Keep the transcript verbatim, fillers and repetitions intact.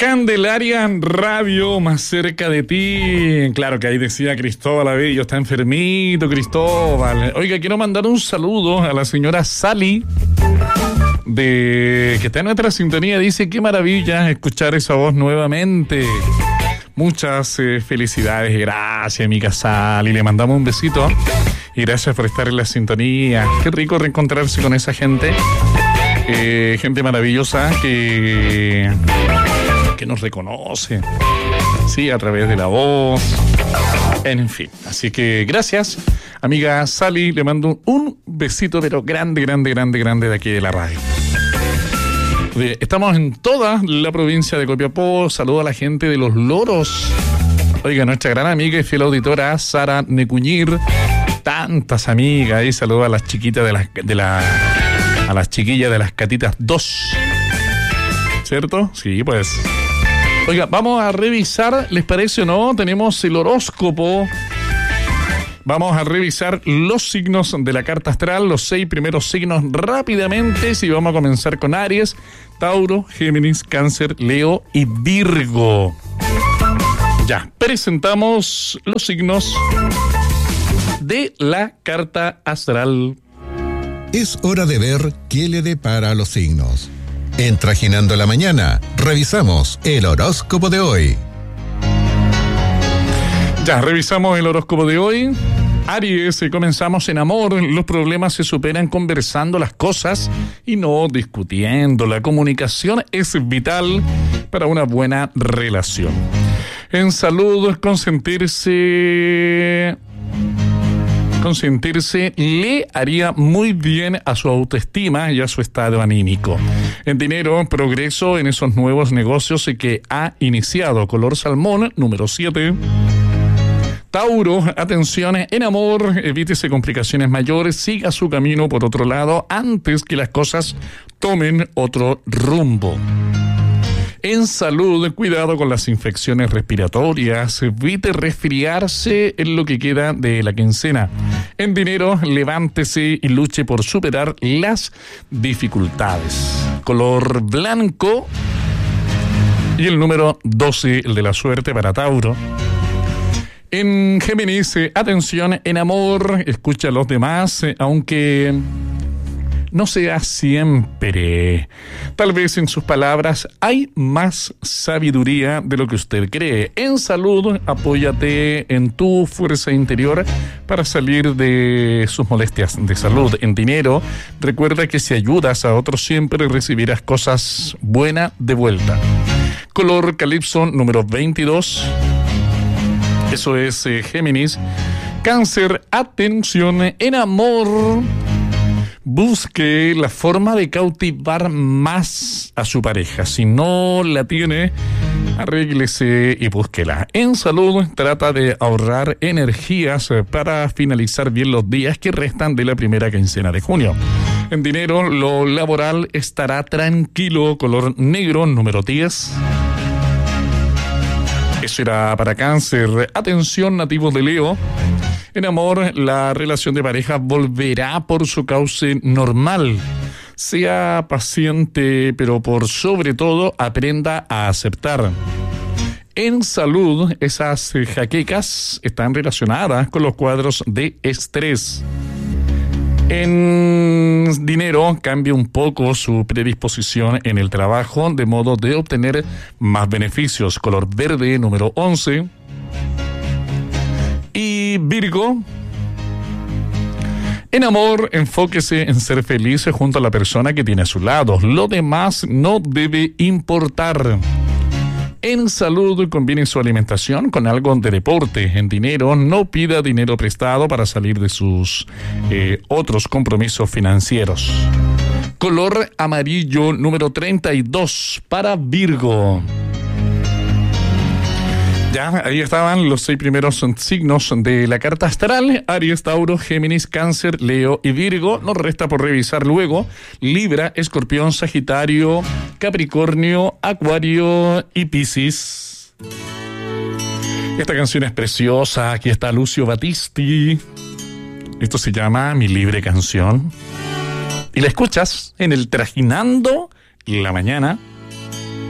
Candelaria Radio, más cerca de ti. Claro que ahí decía Cristóbal Abello, está enfermito Cristóbal. Oiga, quiero mandar un saludo a la señora Sally, de que está en nuestra sintonía. Dice, qué maravilla escuchar esa voz nuevamente. Muchas eh, felicidades, gracias amiga Sally, le mandamos un besito y gracias por estar en la sintonía. Qué rico reencontrarse con esa gente, eh, gente maravillosa que... que nos reconoce, sí, a través de la voz, en fin. Así que gracias, amiga Sally, le mando un besito, pero grande, grande, grande, grande de aquí de la radio. Estamos en toda la provincia de Copiapó. Saludo a la gente de Los Loros. Oiga, nuestra gran amiga y fiel auditora Sara Necuñir, tantas amigas, y saludo a las chiquitas de las, de la, a las chiquillas de las Catitas dos. ¿Cierto? Sí, pues. Oiga, vamos a revisar, ¿les parece o no? Tenemos el horóscopo. Vamos a revisar los signos de la carta astral, los seis primeros signos rápidamente. Si vamos a comenzar con Aries, Tauro, Géminis, Cáncer, Leo y Virgo. Ya, presentamos los signos de la carta astral. Es hora de ver qué le depara a los signos. En Trajinando la Mañana, revisamos el horóscopo de hoy. Ya, revisamos el horóscopo de hoy. Aries, comenzamos en amor. Los problemas se superan conversando las cosas y no discutiendo. La comunicación es vital para una buena relación. En salud, consentirse... Consentirse le haría muy bien a su autoestima y a su estado anímico. En dinero, progreso en esos nuevos negocios que ha iniciado. Color salmón, número siete. Tauro, atención, en amor, evítese complicaciones mayores, siga su camino por otro lado antes que las cosas tomen otro rumbo. En salud, cuidado con las infecciones respiratorias, evite resfriarse en lo que queda de la quincena. En dinero, levántese y luche por superar las dificultades. Color blanco y el número doce, el de la suerte para Tauro. En Géminis, atención, en amor, escucha a los demás, aunque no sea siempre. Tal vez en sus palabras hay más sabiduría de lo que usted cree. En salud, apóyate en tu fuerza interior para salir de sus molestias de salud. En dinero, recuerda que si ayudas a otros siempre recibirás cosas buenas de vuelta. Color calipso, número veintidós. Eso es eh, Géminis. Cáncer, atención, en amor. Busque la forma de cautivar más a su pareja. Si no la tiene, arréglese y búsquela. En salud, trata de ahorrar energías para finalizar bien los días que restan de la primera quincena de junio. En dinero, lo laboral estará tranquilo. Color negro, número diez. Eso era para Cáncer. Atención, nativos de Leo. En amor, la relación de pareja volverá por su cauce normal. Sea paciente, pero por sobre todo, aprenda a aceptar. En salud, esas jaquecas están relacionadas con los cuadros de estrés. En dinero, cambie un poco su predisposición en el trabajo de modo de obtener más beneficios. Color verde, número once. Y Virgo, en amor, enfóquese en ser feliz junto a la persona que tiene a su lado. Lo demás no debe importar. En salud, combine su alimentación con algo de deporte. En dinero, no pida dinero prestado para salir de sus eh, otros compromisos financieros. Color amarillo, número treinta y dos, para Virgo. Ya, ahí estaban los seis primeros signos de la carta astral: Aries, Tauro, Géminis, Cáncer, Leo y Virgo. Nos resta por revisar luego Libra, Escorpión, Sagitario, Capricornio, Acuario y Piscis. Esta canción es preciosa. Aquí está Lucio Battisti. Esto se llama Mi Libre Canción. Y la escuchas en el Trajinando la Mañana